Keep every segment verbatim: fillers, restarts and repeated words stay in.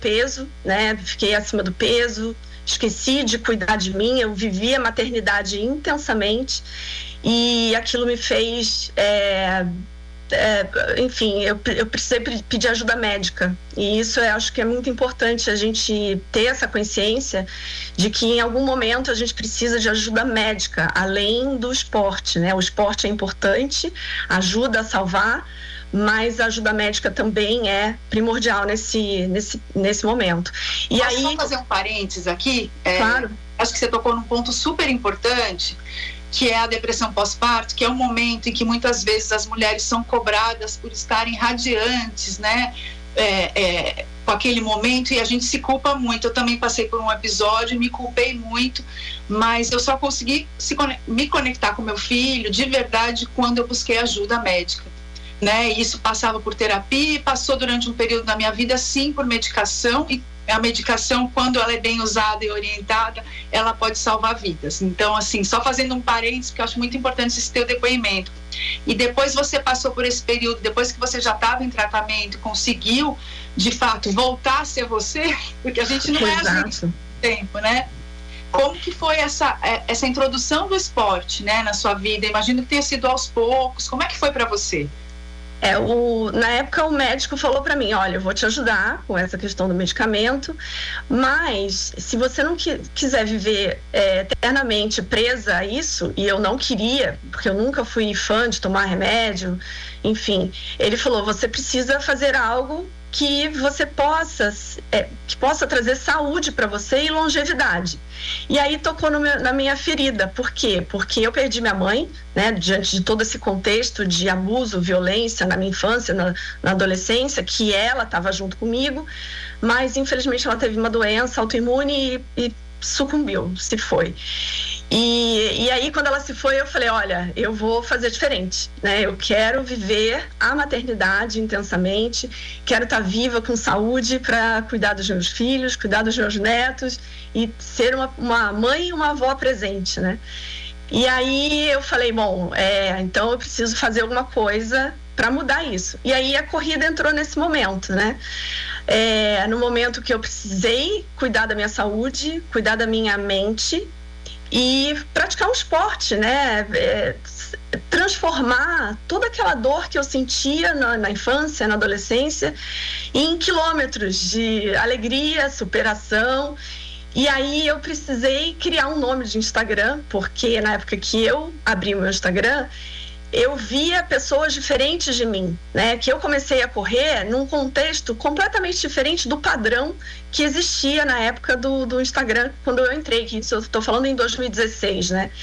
peso, né? Fiquei acima do peso, esqueci de cuidar de mim, eu vivi a maternidade intensamente e aquilo me fez... É, É, enfim, eu, eu precisei pedir ajuda médica e isso eu acho que é muito importante a gente ter essa consciência de que em algum momento a gente precisa de ajuda médica, além do esporte, né? O esporte é importante, ajuda a salvar, mas a ajuda médica também é primordial nesse, nesse, nesse momento. E Posso aí... só fazer um parênteses aqui? É, claro. Acho que você tocou num ponto super importante, que é a depressão pós-parto, que é um momento em que muitas vezes as mulheres são cobradas por estarem radiantes, né, é, é, com aquele momento, e a gente se culpa muito. Eu também passei por um episódio, me culpei muito, mas eu só consegui se, me conectar com meu filho de verdade quando eu busquei ajuda médica, né, e isso passava por terapia, passou durante um período da minha vida, sim, por medicação, e a medicação, quando ela é bem usada e orientada, ela pode salvar vidas. Então, assim, só fazendo um parênteses, porque eu acho muito importante esse teu depoimento. E depois você passou por esse período, depois que você já estava em tratamento, conseguiu, de fato, voltar a ser você, porque a gente não é assim no tempo, né? Como que foi essa, essa introdução do esporte, né, na sua vida? Imagino que tenha sido aos poucos. Como é que foi para você? É, o, na época o médico falou para mim, olha, eu vou te ajudar com essa questão do medicamento, mas se você não qui, quiser viver é, eternamente presa a isso, e eu não queria, porque eu nunca fui fã de tomar remédio, enfim, ele falou, você precisa fazer algo que você possa, é, que possa trazer saúde para você e longevidade. E aí tocou no meu, na minha ferida. Por quê? Porque eu perdi minha mãe, né, diante de todo esse contexto de abuso, violência na minha infância, na, na adolescência, que ela estava junto comigo, mas infelizmente ela teve uma doença autoimune e, e sucumbiu, se foi. E, e aí, quando ela se foi, eu falei, olha, eu vou fazer diferente, né? Eu quero viver a maternidade intensamente, quero estar viva com saúde para cuidar dos meus filhos, cuidar dos meus netos e ser uma, uma mãe e uma avó presente, né? E aí eu falei, bom, é, então eu preciso fazer alguma coisa para mudar isso. E aí a corrida entrou nesse momento, né? É, no momento que eu precisei cuidar da minha saúde, cuidar da minha mente e praticar um esporte, né? É, transformar toda aquela dor que eu sentia na, na infância, na adolescência, em quilômetros de alegria, superação. E aí eu precisei criar um nome de Instagram, porque na época que eu abri o meu Instagram, eu via pessoas diferentes de mim, né? Que eu comecei a correr num contexto completamente diferente do padrão que existia na época do, do Instagram, quando eu entrei, que isso eu estou falando em dois mil e dezesseis, né?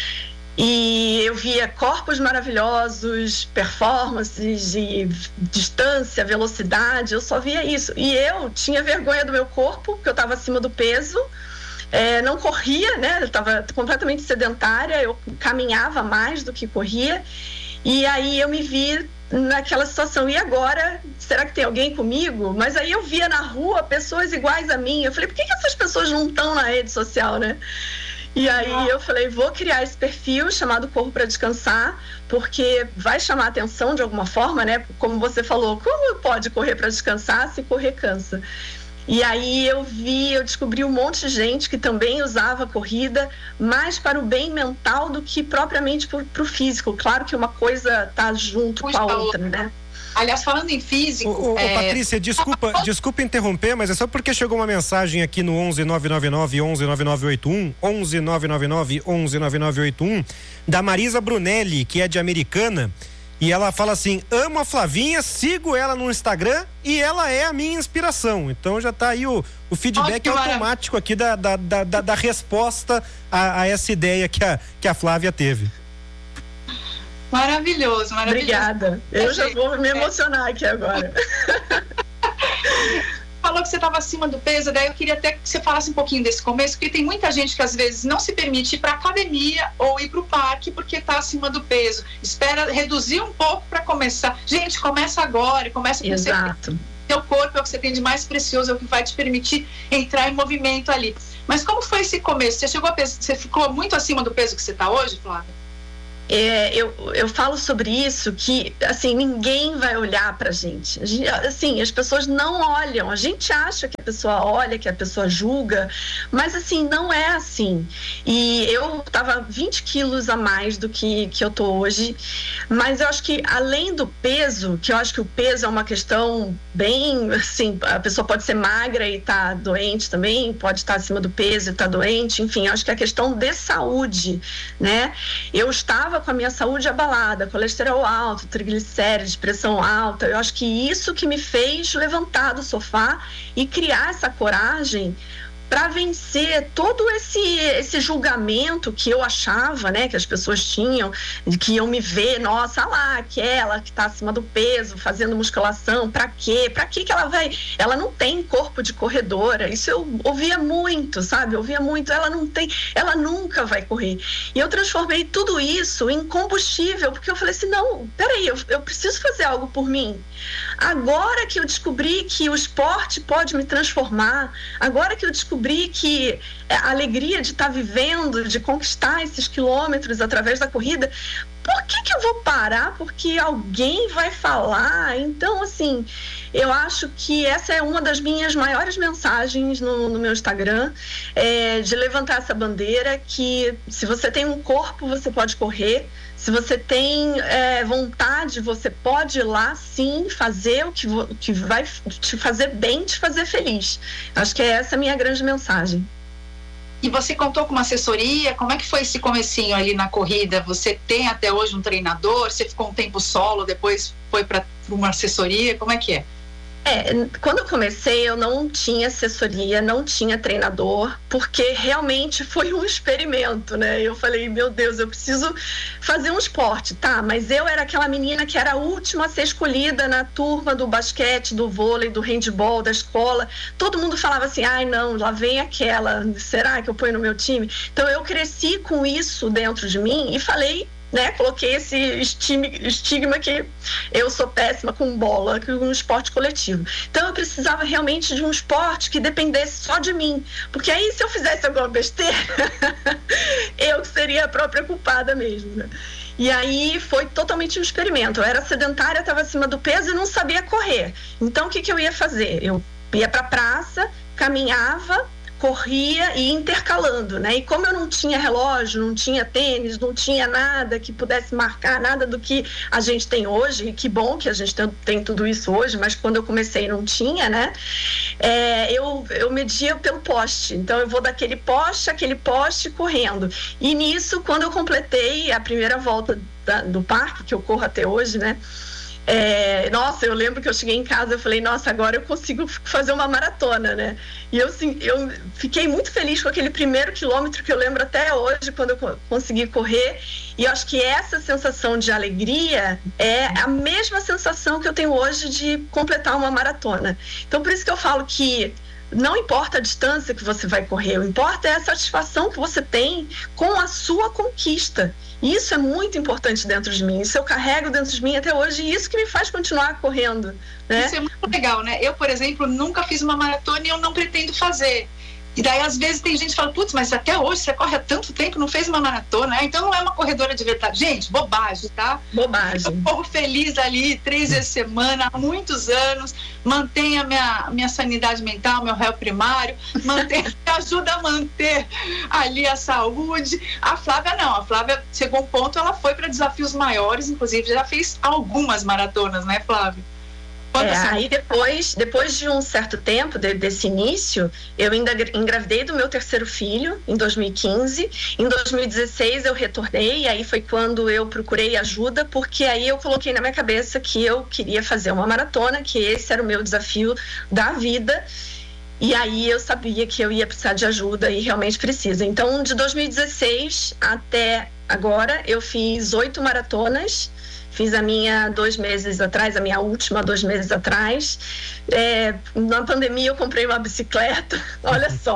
E eu via corpos maravilhosos, performances de distância, velocidade, eu só via isso. E eu tinha vergonha do meu corpo, porque eu estava acima do peso, é, não corria, né? Eu estava completamente sedentária, eu caminhava mais do que corria. E aí eu me vi naquela situação, e agora, será que tem alguém comigo? Mas aí eu via na rua pessoas iguais a mim, eu falei, por que que essas pessoas não estão na rede social, né? E aí eu falei, vou criar esse perfil chamado Corro para Descansar, porque vai chamar a atenção de alguma forma, né? Como você falou, como pode correr para descansar se correr cansa? E aí eu vi, eu descobri um monte de gente que também usava a corrida mais para o bem mental do que propriamente para o físico. Claro que uma coisa está junto Puxa, com a outra, né? Aliás, falando em físico... Ô, ô, é... Patrícia, desculpa, desculpa interromper, mas é só porque chegou uma mensagem aqui no onze nove nove nove onze nove nove oito um, onze nove nove nove onze nove nove oito um, da Marisa Brunelli, que é de Americana, e ela fala assim, amo a Flavinha, sigo ela no Instagram e ela é a minha inspiração. Então já tá aí o, o feedback oh, automático aqui da, da, da, da, da resposta a, a essa ideia que a, que a Flávia teve. Maravilhoso, maravilhoso. Obrigada. Eu já vou me emocionar aqui agora. Falou que você estava acima do peso, daí eu queria até que você falasse um pouquinho desse começo, porque tem muita gente que às vezes não se permite ir para academia ou ir para o parque porque está acima do peso. Espera reduzir um pouco para começar. Gente, começa agora, começa com Exato. Você. Seu corpo é o que você tem de mais precioso, é o que vai te permitir entrar em movimento ali. Mas como foi esse começo? Você chegou a peso, você ficou muito acima do peso que você está hoje, Flávia? É, eu, eu falo sobre isso que, assim, ninguém vai olhar pra gente. A gente. Assim, as pessoas não olham. A gente acha que a pessoa olha, que a pessoa julga, mas, assim, não é assim. E eu tava vinte quilos a mais do que, que eu tô hoje, mas eu acho que, além do peso, que eu acho que o peso é uma questão bem, assim, a pessoa pode ser magra e tá doente também, pode estar acima do peso e tá doente, enfim, eu acho que a questão de saúde, né? Eu estava com a minha saúde abalada, colesterol alto, triglicérides, pressão alta. Eu acho que isso que me fez levantar do sofá e criar essa coragem para vencer todo esse, esse julgamento que eu achava, né, que as pessoas tinham, de que iam me ver, nossa, lá, aquela que está acima do peso, fazendo musculação, para quê? Para que que ela vai? Ela não tem corpo de corredora. Isso eu ouvia muito, sabe? Eu ouvia muito, ela não tem, ela nunca vai correr. E eu transformei tudo isso em combustível, porque eu falei assim, não, peraí, eu, eu preciso fazer algo por mim. Agora que eu descobri que o esporte pode me transformar, agora que eu descobri que a alegria de estar vivendo, de conquistar esses quilômetros através da corrida, por que que eu vou parar? Porque alguém vai falar? Então, assim, eu acho que essa é uma das minhas maiores mensagens no, no meu Instagram, é, de levantar essa bandeira que se você tem um corpo, você pode correr. Se você tem é, vontade, você pode ir lá, sim, fazer o que, que vai te fazer bem, te fazer feliz. Acho que essa é a minha grande mensagem. E você contou com uma assessoria? Como é que foi esse comecinho ali na corrida? Você tem até hoje um treinador? Você ficou um tempo solo, depois foi para uma assessoria? Como é que é? É, quando eu comecei, eu não tinha assessoria, não tinha treinador, porque realmente foi um experimento, né? Eu falei, meu Deus, eu preciso fazer um esporte, tá? Mas eu era aquela menina que era a última a ser escolhida na turma do basquete, do vôlei, do handball, da escola. Todo mundo falava assim, ai não, lá vem aquela, será que eu ponho no meu time? Então eu cresci com isso dentro de mim e falei, né, coloquei esse estigma que eu sou péssima com bola, com um esporte coletivo. Então eu precisava realmente de um esporte que dependesse só de mim, porque aí se eu fizesse alguma besteira, eu seria a própria culpada mesmo, né? E aí foi totalmente um experimento. Eu era sedentária, estava acima do peso e não sabia correr. Então o que que eu ia fazer? Eu ia para a praça, caminhava, corria e intercalando, né? E como eu não tinha relógio, não tinha tênis, não tinha nada que pudesse marcar, nada do que a gente tem hoje, e que bom que a gente tem, tem tudo isso hoje, mas quando eu comecei não tinha, né? É, eu, eu media pelo poste, então eu vou daquele poste, aquele poste correndo. E nisso, quando eu completei a primeira volta da, do parque, que eu corro até hoje, né? É, nossa, eu lembro que eu cheguei em casa, eu falei, nossa, agora eu consigo fazer uma maratona, né? E eu, assim, eu fiquei muito feliz com aquele primeiro quilômetro que eu lembro até hoje, quando eu consegui correr. E eu acho que essa sensação de alegria é a mesma sensação que eu tenho hoje de completar uma maratona. Então, por isso que eu falo que não importa a distância que você vai correr, o que importa é a satisfação que você tem com a sua conquista. Isso é muito importante dentro de mim, isso eu carrego dentro de mim até hoje, e isso que me faz continuar correndo, né? Isso é muito legal, né? Eu, por exemplo, nunca fiz uma maratona e eu não pretendo fazer. E daí, às vezes, tem gente que fala, putz, mas até hoje você corre há tanto tempo, não fez uma maratona, né? Então não é uma corredora de verdade. Gente, bobagem, tá? Bobagem. Eu corro feliz ali, três vezes por semana, há muitos anos, mantenho a minha, minha sanidade mental, meu réu primário, mantenho, me ajuda a manter ali a saúde. A Flávia não, a Flávia chegou a um ponto, ela foi para desafios maiores, inclusive já fez algumas maratonas, né, Flávia? É, aí depois, depois de um certo tempo de, desse início, eu ainda engravidei do meu terceiro filho em dois mil e quinze. Em dois mil e dezesseis eu retornei, e aí foi quando eu procurei ajuda, porque aí eu coloquei na minha cabeça que eu queria fazer uma maratona, que esse era o meu desafio da vida. E aí eu sabia que eu ia precisar de ajuda e realmente precisa. Então, de dois mil e dezesseis até agora, eu fiz oito maratonas. Fiz a minha dois meses atrás, a minha última dois meses atrás. É, na pandemia eu comprei uma bicicleta, olha só.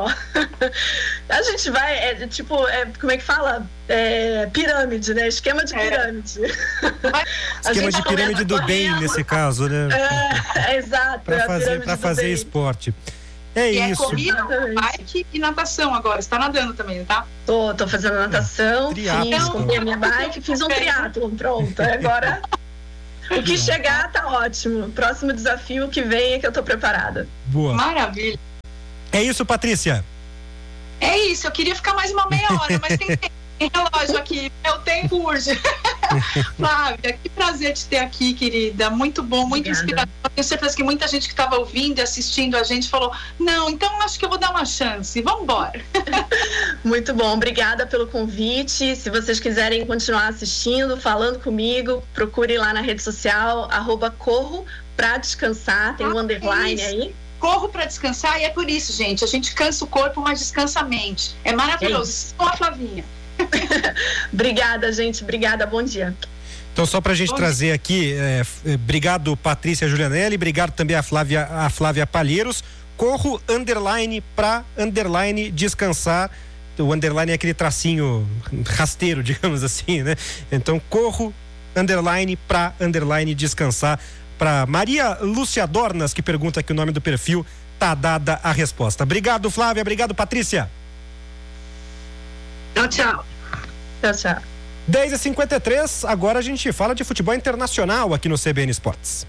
A gente vai, é, tipo, é, como é que fala? É, pirâmide, né? Esquema de pirâmide. É. Esquema de pirâmide do bem, nesse caso, né? É, é exato. Para é fazer, pra fazer esporte. É e isso. é corrida, bike e natação agora. Você tá nadando também, tá? Tô, tô fazendo natação, Triatlo. fiz, comprei a minha bike, fiz um triatlon, pronto. Agora, o que chegar tá ótimo. Próximo desafio que vem é que eu tô preparada. Boa. Maravilha. É isso, Patrícia. É isso, eu queria ficar mais uma meia hora, mas tem, tem relógio aqui, meu tempo urge. Flávia, que prazer te ter aqui, querida. Muito bom, muito inspirador. Tenho certeza que muita gente que estava ouvindo e assistindo a gente falou: não, então acho que eu vou dar uma chance. Vamos embora. Muito bom, obrigada pelo convite. Se vocês quiserem continuar assistindo, falando comigo, procure lá na rede social, arroba corro pra descansar, tem um ah, underline é aí. Corro para descansar, e é por isso, gente, a gente cansa o corpo, mas descansa a mente. É maravilhoso. Isso com a Flavinha. Obrigada, gente, obrigada, bom dia. Então, só pra gente bom trazer dia. aqui, é, obrigado Patrícia Julianelli, obrigado também a Flávia, a Flávia Palheiros. Corro underline pra underline descansar. O underline é aquele tracinho rasteiro, digamos assim, né? Então, corro underline pra underline descansar. Para Maria Lúcia Dornas, que pergunta aqui o nome do perfil, tá dada a resposta. Obrigado, Flávia. Obrigado, Patrícia. Tchau, tchau. Tchau, tchau. dez e cinquenta e três, agora a gente fala de futebol internacional aqui no C B N Esportes.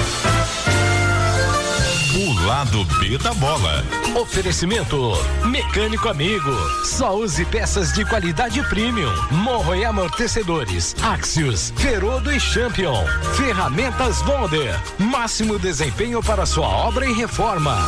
O lado B da bola. Oferecimento Mecânico Amigo. Só use peças de qualidade premium. Morro e amortecedores. Axios, Ferodo e Champion. Ferramentas Bonder. Máximo desempenho para sua obra e reforma.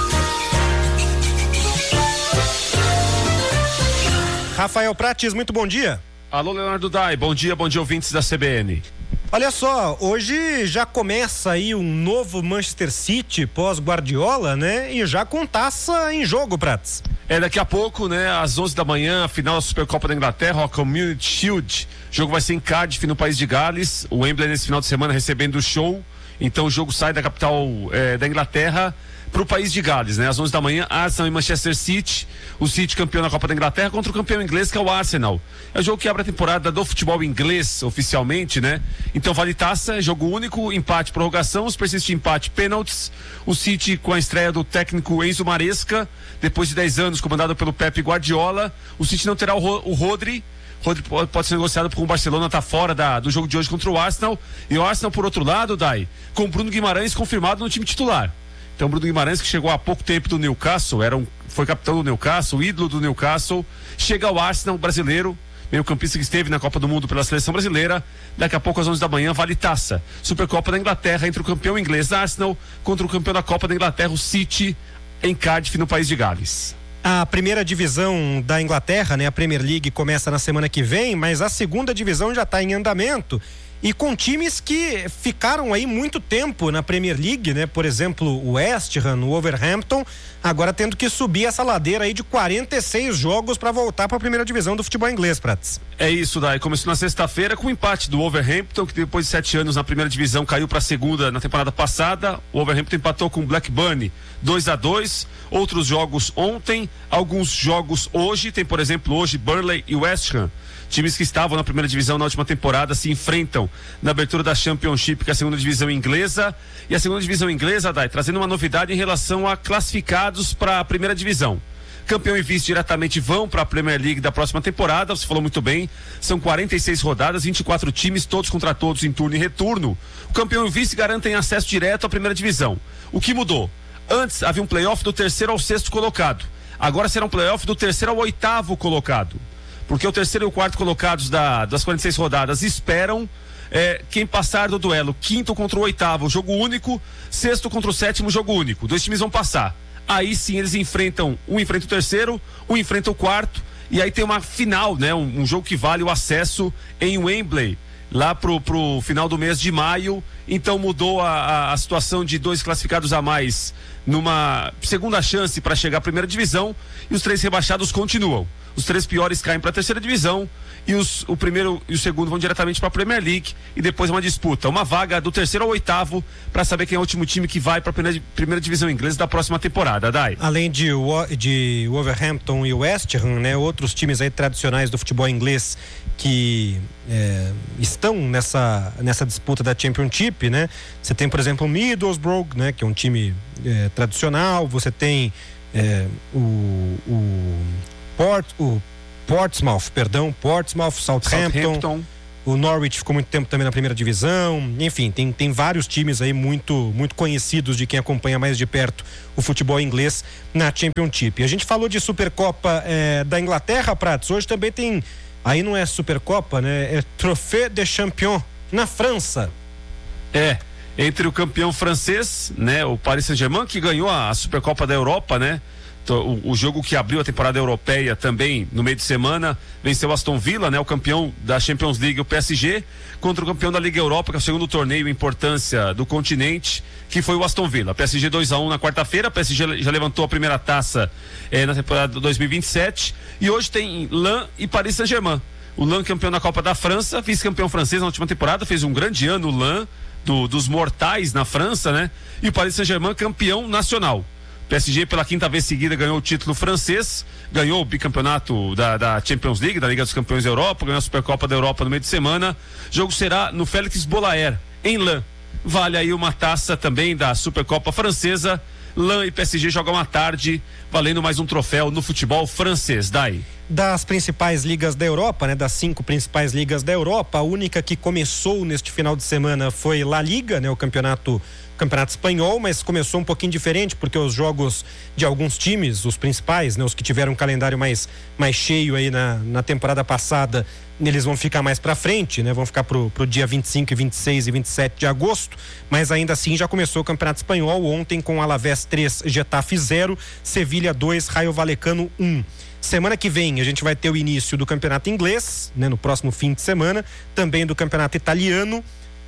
Rafael Prates, muito bom dia. Alô, Leonardo Dai, bom dia, bom dia, ouvintes da C B N. Olha só, hoje já começa aí um novo Manchester City pós-Guardiola, né? E já com taça em jogo, Prates. É, daqui a pouco, né, às onze da manhã, a final da Supercopa da Inglaterra, a Community Shield. O jogo vai ser em Cardiff, no país de Gales. O Wembley nesse final de semana recebendo o show. Então o jogo sai da capital é, da Inglaterra para o país de Gales, né? Às onze da manhã, Arsenal e Manchester City. O City campeão da Copa da Inglaterra contra o campeão inglês, que é o Arsenal. É o jogo que abre a temporada do futebol inglês, oficialmente, né? Então vale taça, jogo único, empate, prorrogação, se persiste empate, pênaltis. O City com a estreia do técnico Enzo Maresca, depois de dez anos comandado pelo Pep Guardiola. O City não terá o, Ro- o Rodri. Rodri pode ser negociado porque o Barcelona está fora da, do jogo de hoje contra o Arsenal. E o Arsenal, por outro lado, Dai, com o Bruno Guimarães confirmado no time titular. Então, Bruno Guimarães, que chegou há pouco tempo do Newcastle, era um, foi capitão do Newcastle, ídolo do Newcastle, chega ao Arsenal brasileiro, meio campista que esteve na Copa do Mundo pela seleção brasileira. Daqui a pouco, às onze da manhã, vale taça. Supercopa da Inglaterra, entre o campeão inglês Arsenal contra o campeão da Copa da Inglaterra, o City, em Cardiff, no país de Gales. A primeira divisão da Inglaterra, né, a Premier League, começa na semana que vem, mas a segunda divisão já está em andamento. E com times que ficaram aí muito tempo na Premier League, né? Por exemplo, o West Ham, o Wolverhampton, agora tendo que subir essa ladeira aí de quarenta e seis jogos para voltar para a primeira divisão do futebol inglês, Prates. É isso, Dai. Começou na sexta-feira com o empate do Wolverhampton, que depois de sete anos na primeira divisão caiu para a segunda na temporada passada. O Wolverhampton empatou com o Blackburn dois a dois. Outros jogos ontem, alguns jogos hoje. Tem, por exemplo, hoje Burnley e West Ham. Times que estavam na primeira divisão na última temporada se enfrentam na abertura da Championship, que é a segunda divisão inglesa. E a segunda divisão inglesa, Dai, trazendo uma novidade em relação a classificados para a primeira divisão. Campeão e vice diretamente vão para a Premier League da próxima temporada, você falou muito bem, são quarenta e seis rodadas, vinte e quatro times, todos contra todos em turno e retorno. O campeão e o vice garantem acesso direto à primeira divisão. O que mudou? Antes havia um playoff do terceiro ao sexto colocado, agora será um playoff do terceiro ao oitavo colocado. Porque o terceiro e o quarto colocados da, das quarenta e seis rodadas esperam é, quem passar do duelo. Quinto contra o oitavo, jogo único. Sexto contra o sétimo, jogo único. Dois times vão passar. Aí sim eles enfrentam, um enfrenta o terceiro, um enfrenta o quarto. E aí tem uma final, né? Um, um jogo que vale o acesso em Wembley, lá pro, pro final do mês de maio. Então mudou a, a, a situação de dois classificados a mais numa segunda chance para chegar à primeira divisão. E os três rebaixados continuam. Os três piores caem para a terceira divisão e os, o primeiro e o segundo vão diretamente para a Premier League e depois uma disputa, uma vaga do terceiro ao oitavo para saber quem é o último time que vai para a primeira, primeira divisão inglesa da próxima temporada, Dai. Além de, de Wolverhampton e West Ham, né, outros times aí tradicionais do futebol inglês que é, estão nessa, nessa disputa da Championship, né? Você tem, por exemplo, o Middlesbrough, né, que é um time é, tradicional, você tem é, o, o, Port, o Portsmouth, perdão, Portsmouth, Southampton, Southampton. O Norwich ficou muito tempo também na primeira divisão. Enfim, tem, tem vários times aí muito, muito conhecidos de quem acompanha mais de perto o futebol inglês na Championship. A gente falou de Supercopa é, da Inglaterra, Pratos. Hoje também tem, aí não é Supercopa, né? É Trophée des Champions na França. É, entre o campeão francês, né? O Paris Saint-Germain, que ganhou a Supercopa da Europa, né? O, o jogo que abriu a temporada europeia também no meio de semana, venceu o Aston Villa, né, o campeão da Champions League, o P S G, contra o campeão da Liga Europa, que é o segundo torneio em importância do continente, que foi o Aston Villa. P S G dois a um na quarta-feira, P S G já levantou a primeira taça eh, na temporada dois mil e vinte e sete, e hoje tem Lens e Paris Saint-Germain. O Lens campeão da Copa da França, vice-campeão francês na última temporada, fez um grande ano o Lens, do, dos mortais na França, né? E o Paris Saint-Germain campeão nacional. P S G pela quinta vez seguida ganhou o título francês, ganhou o bicampeonato da, da Champions League, da Liga dos Campeões da Europa, ganhou a Supercopa da Europa no meio de semana. O jogo será no Félix Bollaert, em Lens. Vale aí uma taça também da Supercopa francesa. Lens e P S G jogam à tarde, valendo mais um troféu no futebol francês. Daí. Das principais ligas da Europa, né? Das cinco principais ligas da Europa, a única que começou neste final de semana foi La Liga, né? O campeonato campeonato espanhol, mas começou um pouquinho diferente, porque os jogos de alguns times, os principais, né, os que tiveram um calendário mais, mais cheio aí na, na temporada passada, eles vão ficar mais pra frente, né, vão ficar pro, pro dia vinte e cinco, vinte e seis e vinte e sete de agosto, mas ainda assim já começou o campeonato espanhol ontem com Alavés três, Getafe zero, Sevilha dois, Raio Vallecano um. Semana que vem a gente vai ter o início do campeonato inglês, né, no próximo fim de semana, também do campeonato italiano,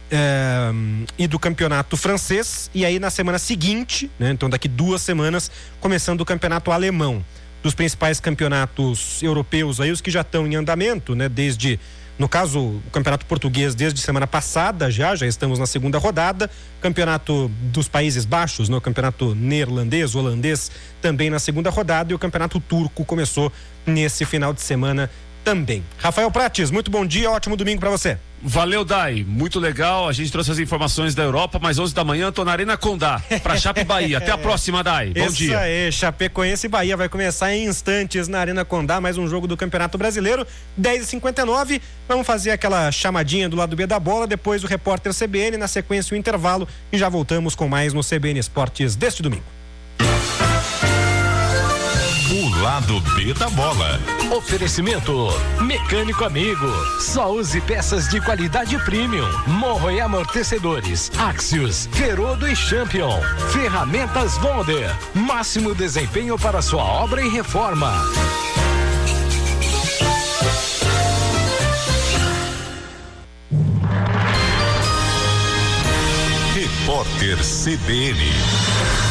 É, e do campeonato francês, e aí na semana seguinte, né, então daqui duas semanas, começando o campeonato alemão. Dos principais campeonatos europeus aí, os que já estão em andamento, né, desde, no caso, o campeonato português desde semana passada já, já estamos na segunda rodada, campeonato dos Países Baixos, né, o campeonato neerlandês, holandês, também na segunda rodada, e o campeonato turco começou nesse final de semana também. Rafael Prates, muito bom dia, ótimo domingo para você. Valeu, Dai, muito legal, a gente trouxe as informações da Europa, mas onze da manhã tô na Arena Condá, pra Chape Bahia. Até a próxima, Dai, bom Isso dia. Isso aí, Chapecoense e Bahia vai começar em instantes na Arena Condá, mais um jogo do Campeonato Brasileiro, dez e cinquenta e nove, vamos fazer aquela chamadinha do lado B da bola, depois o repórter C B N, na sequência o intervalo, e já voltamos com mais no C B N Esportes deste domingo. O lado B da bola. Oferecimento Mecânico Amigo. Só use peças de qualidade premium. Morro e amortecedores. Axios, Ferodo e Champion. Ferramentas Bonder. Máximo desempenho para sua obra e reforma. Repórter C B N.